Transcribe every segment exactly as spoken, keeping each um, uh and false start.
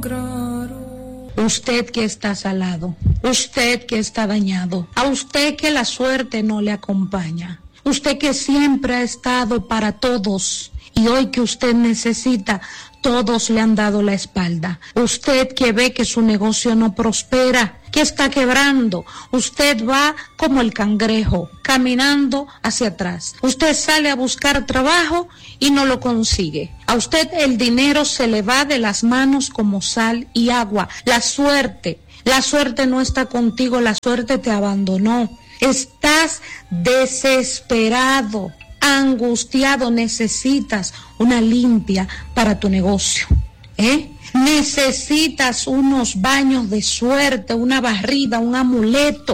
Usted que está salado, usted que está dañado, a usted que la suerte no le acompaña, usted que siempre ha estado para todos y hoy que usted necesita, todos le han dado la espalda. Usted que ve que su negocio no prospera, que está quebrando, usted va como el cangrejo, caminando hacia atrás. Usted sale a buscar trabajo y no lo consigue. A usted el dinero se le va de las manos como sal y agua. La suerte, la suerte no está contigo, la suerte te abandonó. Estás desesperado, angustiado, necesitas una limpia para tu negocio, ¿eh? Necesitas unos baños de suerte, una barrida, un amuleto.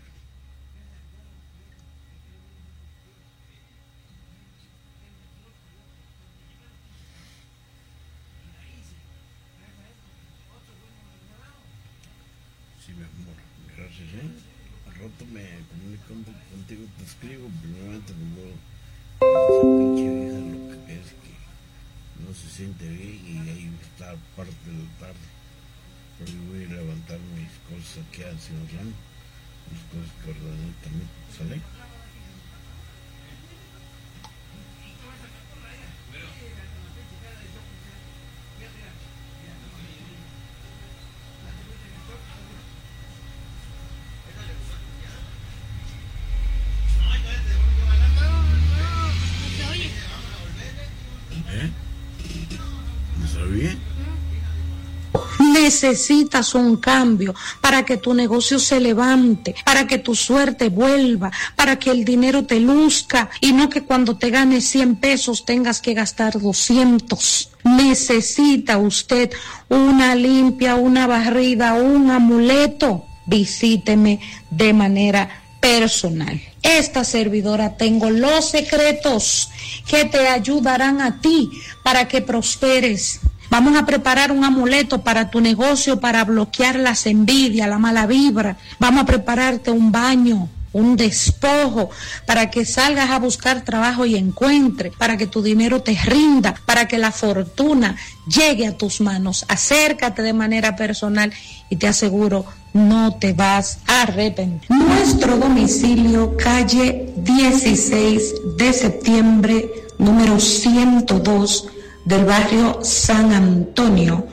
Sí, mi amor, gracias, ¿eh? Al rato me comunico contigo, te escribo, primeramente, luego esa pinche vieja loca que es que no se siente bien y ahí está parte de la tarde, pero yo voy a levantar mis cosas aquí hacia Orlando, mis cosas que ordené también, ¿sale? Necesitas un cambio para que tu negocio se levante, para que tu suerte vuelva, para que el dinero te luzca y no que cuando te ganes cien pesos tengas que gastar doscientos. Necesita usted una limpia, una barrida, un amuleto. Visíteme de manera personal. Esta servidora tengo los secretos que te ayudarán a ti para que prosperes. Vamos a preparar un amuleto para tu negocio para bloquear las envidias, la mala vibra. Vamos a prepararte un baño, un despojo, para que salgas a buscar trabajo y encuentres, para que tu dinero te rinda, para que la fortuna llegue a tus manos. Acércate de manera personal y te aseguro, no te vas a arrepentir. Nuestro domicilio, calle dieciséis de septiembre, número ciento dos, del barrio San Antonio,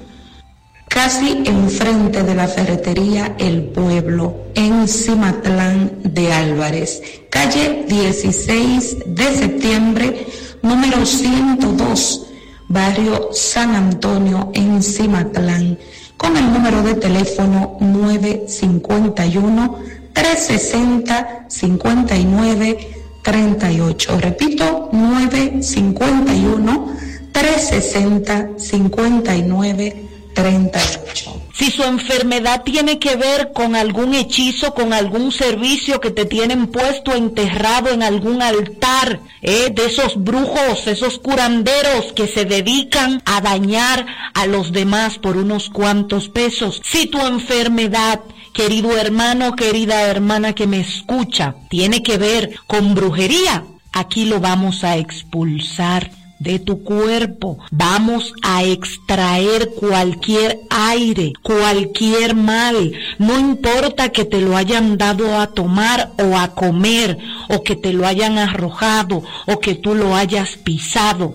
casi enfrente de la ferretería El Pueblo, en Cimatlán de Álvarez. Calle dieciséis de septiembre, número ciento dos, barrio San Antonio, en Cimatlán, con el número de teléfono nueve cinco uno, tres seis cero, cinco nueve tres ocho. Repito, nueve cinco uno, tres sesenta, cincuenta y nueve, treinta y ocho. Si su enfermedad tiene que ver con algún hechizo, con algún servicio que te tienen puesto enterrado en algún altar, ¿eh? de esos brujos, esos curanderos que se dedican a dañar a los demás por unos cuantos pesos. Si tu enfermedad, querido hermano, querida hermana que me escucha, tiene que ver con brujería, aquí lo vamos a expulsar de tu cuerpo. Vamos a extraer cualquier aire, cualquier mal, no importa que te lo hayan dado a tomar o a comer, o que te lo hayan arrojado, o que tú lo hayas pisado.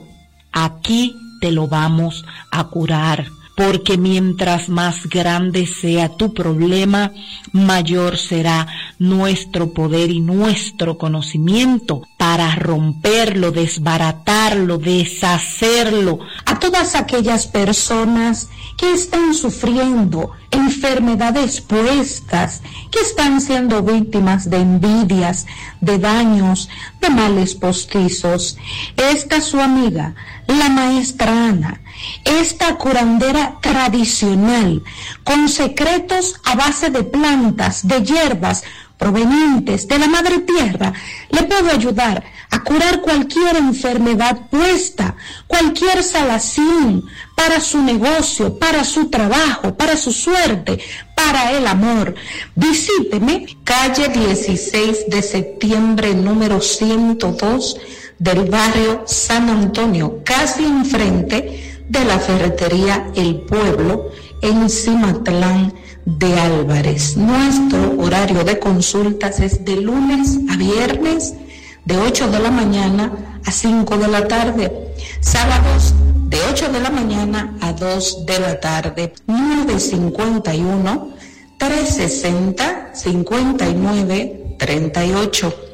Aquí te lo vamos a curar. Porque mientras más grande sea tu problema, mayor será nuestro poder y nuestro conocimiento para romperlo, desbaratarlo, deshacerlo. A todas aquellas personas que están sufriendo enfermedades puestas, que están siendo víctimas de envidias, de daños, de males postizos. Esta su amiga, la maestra Ana, esta curandera tradicional, con secretos a base de plantas, de hierbas provenientes de la madre tierra, le puedo ayudar a curar cualquier enfermedad puesta, cualquier salazón para su negocio, para su trabajo, para su suerte, para el amor. Visíteme, calle dieciséis de septiembre, número ciento dos, del barrio San Antonio, casi enfrente de la ferretería El Pueblo, en Cimatlán de Álvarez. Nuestro horario de consultas es de lunes a viernes de ocho de la mañana a cinco de la tarde, sábados de ocho de la mañana a dos de la tarde. Nueve cincuenta y uno, trescientos sesenta, cincuenta y nueve, treinta y ocho.